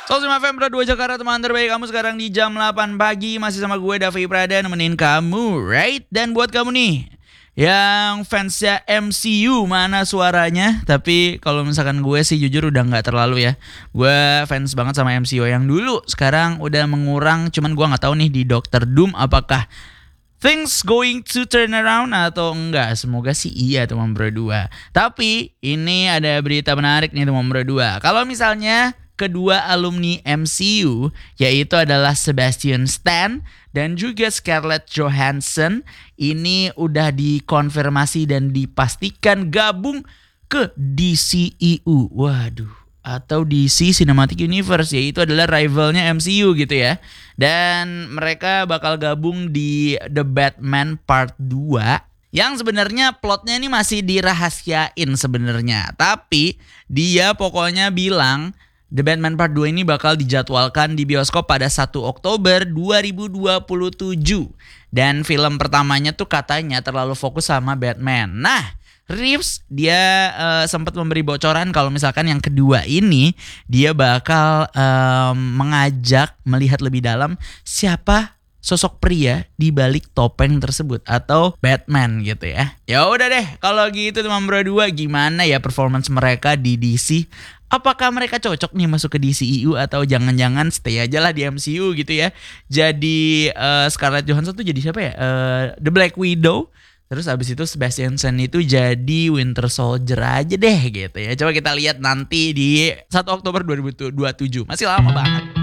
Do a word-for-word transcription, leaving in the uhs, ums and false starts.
seratus lima F M Pro dua Jakarta, teman terbaik kamu sekarang di jam delapan pagi. Masih sama gue Davi Prada nemenin kamu, right? Dan buat kamu nih yang fansnya M C U, mana suaranya? Tapi kalau misalkan gue sih jujur udah gak terlalu ya. Gue fans banget sama M C U yang dulu. Sekarang udah mengurang, cuman gue gak tahu nih di Doctor Doom apakah things going to turn around atau enggak. Semoga sih iya teman berdua. Tapi ini ada berita menarik nih teman berdua. Kalau misalnya kedua alumni M C U, yaitu adalah Sebastian Stan dan juga Scarlett Johansson, ini udah dikonfirmasi dan dipastikan gabung ke D C E U. Waduh, atau D C Cinematic Universe, yaitu adalah rivalnya M C U gitu ya. Dan mereka bakal gabung di The Batman Part dua. Yang sebenarnya plotnya ini masih dirahasiain sebenarnya. Tapi dia pokoknya bilang The Batman Part dua ini bakal dijadwalkan di bioskop pada satu Oktober dua ribu dua puluh tujuh. Dan film pertamanya tuh katanya terlalu fokus sama Batman. Nah, Reeves dia uh, sempat memberi bocoran kalau misalkan yang kedua ini dia bakal uh, mengajak melihat lebih dalam siapa sosok pria di balik topeng tersebut atau Batman gitu ya. Ya udah deh, kalau gitu teman berdua, gimana ya performance mereka di D C? Apakah mereka cocok nih masuk ke D C E U atau jangan-jangan stay aja lah di M C U gitu ya? Jadi uh, Scarlett Johansson tuh jadi siapa ya? Uh, The Black Widow. Terus abis itu Sebastian Stan itu jadi Winter Soldier aja deh gitu ya. Coba kita lihat nanti di satu Oktober dua ribu dua puluh tujuh. Masih lama banget.